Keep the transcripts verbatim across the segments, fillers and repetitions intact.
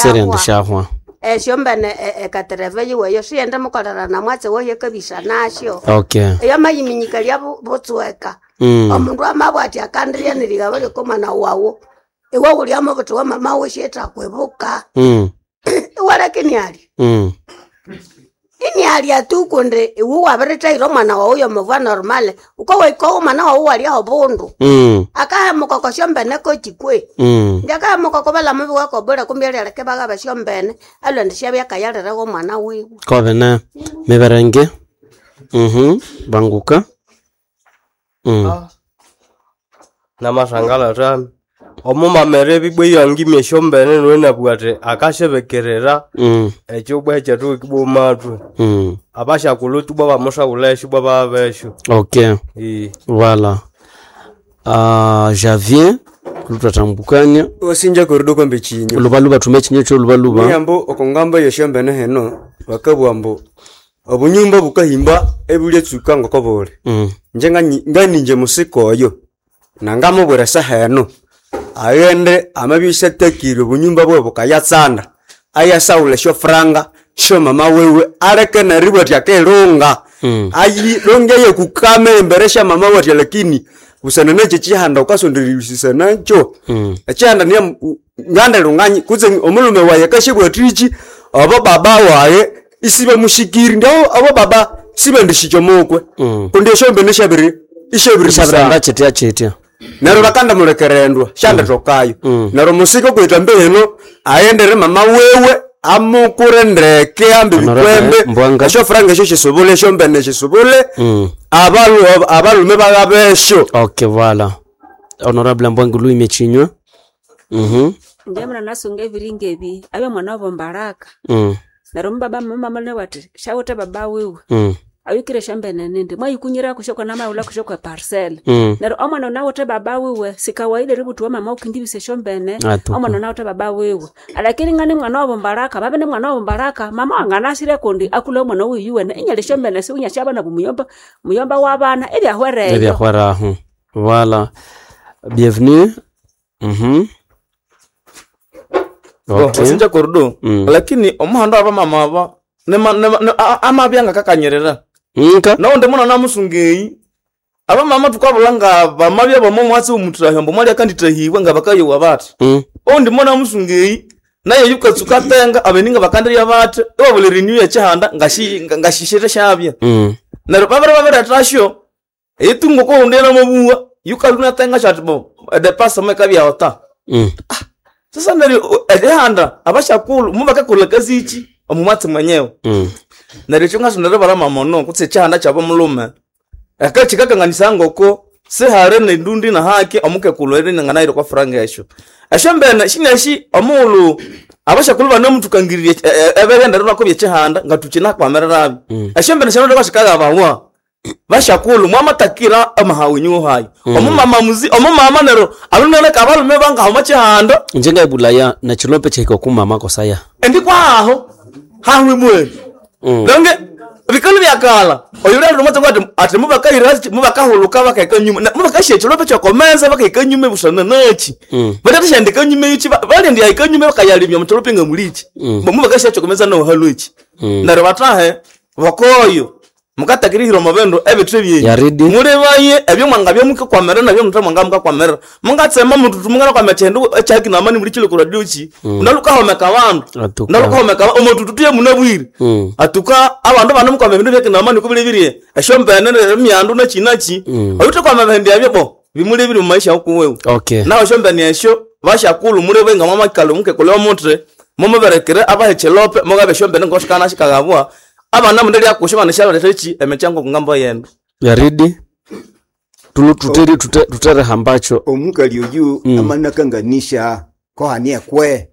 serende shahwa e shombene e katereve yiwe yo siende mukolera na mwatse woye kabisa nasho. Okay. Eyo mayiminyika lya botsweka. Mm. Omundu amabwati akandria niliga bali komana wawo. Ewa uli amabuto wa mama we sheta kwebuka. Mm. Wala kiniali. Mm. Ini ali atukunde iwu wabereta iro mwana wa uyo mva normal. Uko weko mwana wa uwa liya obundu. Mm. Aka mukoko shombene ko chikwe. Mm. Ndaka mukoko bala mubi wako bora kumbele aleke baga bashombene. Alo ndisha bya kayalera go mwana wiwe. Kovena meberenge. Mhm. Banguka. Mm. Ah. Namashangala tami. Omuma merebi bwe yangi meshombene nwena bwate akashebekerera. Mm. Echo bwe chetu kibomatu. Mm. Abasha kulutu baba musha uleshi baba besho. Okay. Eh. Voilà. Ah, Javier lutatambukanya osinja korido kombe chinyo lubaluba tumechinyo cyo lubaluba nyambo okongamba yeshambene heno bakabwambo obunyumba bukahimba ebulye tsuka ngokobole mm. njenga ngani nje musikoyo nangamo bwera saheno ayende amabisha tekiro bunyumba bwe bukayatsanda aya saule sho franga sho mama wewe areke na ribot yake runga mm. ayi runga ye kukame emberesha mama wewe lakini usana neche chihanda ukasondirisisa nacho mm. chihanda ni ngande lunganyi kuze omulume waye kashibwe trichi abo baba waye isibe mushikiri ndio abo baba sibe ndishichomokwe mm. kunde shombe neshabiri ishabiri sabira chetia chetia naro bakanda murekerendwa shanda mm. tokayo mm. naro musiko kwitambe heno aendere mama wewe amukure ndeke ambi bikwembe sho franga sho shisobole sho mbene shisobole mm. abalu abalume bagabesho. Okay, voilà. Honorable Mbwangulu imechinywa. Mhm. Ndemra nasunge viringebi abe mwana wa Mbaraka. Mhm. Naro mbaba mama mane wati shawote baba wewe. Mhm. Awikire shambene nende mwa ikunyira kushoko na maula kushoko parcel. Mm. Naro omwana na wote baba wewe sikawaide ributu wa mama ukindibise shombene omwana na wote baba wewe. Alakini ngani mwana wa Mbaraka babe ne mwana wa Mbaraka mama anganasire kondi akule mwana wewe yuwe na inyale shombene si unyashaba na bumuyomba muyomba wabana ebya hwere. Ebya hwera hu. Voilà. Bienvenue. Mhm. Okay. Sinja kordo. Mm. Lakini omuhanda aba mama aba ne ama byanga kakanyerera. Nka na onde mona namusungei aba mama tukabulanga bamabya bamwe mwatsi umutirahambo mwali akanditahiwe nga bakayo wabati mm. onde mona musungei naye yukatsuka tenga abeninga bakandiri yabati obule renew ya chihanda ngashi ngashishire shabya mm. na babara babara trasho etungo ko ndela mabuwa yukaluna tenga chatbo de passa mekabya ota mm. ah, sasa ndari ehanda abashakulu mubaka kulakazichi omumwatsi mwenyewe mm. Narichunga sundara bara mamono kutse chanda chabo mulume akachi kakanganisa ngoko se hare ne ndundi na haki amuke kulwere ngana ire kwa franga yesho ashambena shinashi amulu abasha kulwa no mutukangirire ebegenda nako bye chihanda ngatuchina kwa merarabi mm. ashambena shano ndako shikaga bawa bashakulu mwama takira amahawinyu hayi mm. omumama muzi omumama nero alunene kabalume banga hamache handa njenga ibulaya na chilope chiko kumama kosaya endi kwaho hawe mwe Mm. Donge bikalo byakala oyura rumaze kwati ati mubaka irazi mubaka huluka baka nyuma mubaka shechelo pecho komenza baka nyuma busana nachi mm. Bata shandika nyuma yichi bali ndi ayika nyuma baka yalimya mutolo pinga mulichi mm. Mubaka shecho komenza no haluchi mm. Na rabatahe bakoyo mukatakiri hiro mabendo ebitrebye mure baye ebyo mwanga byo muke kwamera nabyo mutwa mwanga muka kwamera mungatsema mututu mungana kwa machendo chaki na mani muri chilo ko radiochi mm. Naluka ho meka bantu naluka ho meka omututu tuye munabwire mm. Atuka abandu bantu mukwa mebendo bye na mani kubire bire ashombe nene myandu na chinachi mm. Oyute kwa mabende yabyo bimure biri mu maisha huko wewe okay. Na ashombe ni esho bashakulu mure benga mama kalo muke kole omutre momo berekere abahe chelope mugabe shombe ngoshikana shikagabwa abana mundeli yakushimana shalo letechi emechango kungamba yendo yaridi tulu tuteri tutere hambacho omukali oyu mm. Amana kanganisha ko hanie kwe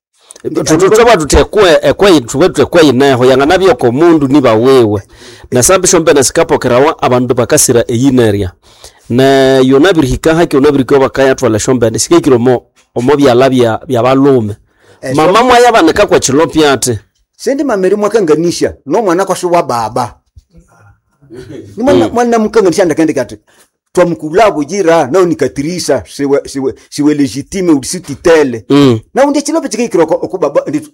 tututwa tutekwe ekwe tuwe tutekwe ineho yangana byo ko mundu niba wewe na sabe shombe na sikapo kerawa abandu bakasira eyineria na yonabirika haki onabiriko bakaya twala shombe na sikekiro mo omobya labya bya balume mama mwa yabaneka kwa chilopya ate sendi mameri mwakanganisha no mwana kwa suwa baba ni mwana mm. Mwana mkanganisha ndakende kati twamkula bujira na unikatirisha siwe siwe siwe legitime ulisititele Mm. na unde chilope chikikiro ko baba